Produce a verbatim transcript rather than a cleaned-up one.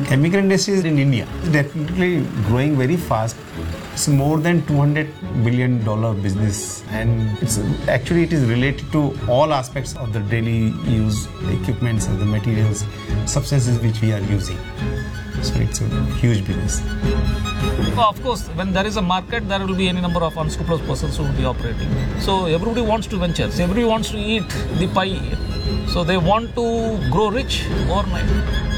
Chemical industry in India is definitely growing very fast. It's more than two hundred billion dollar business, and it's actually it is related to all aspects of the daily use equipments and the materials, substances which we are using. So it's a huge business. Of course, when there is a market, there will be any number of unscrupulous persons who will be operating. So everybody wants to venture. So everybody wants to eat the pie. So they want to grow rich overnight.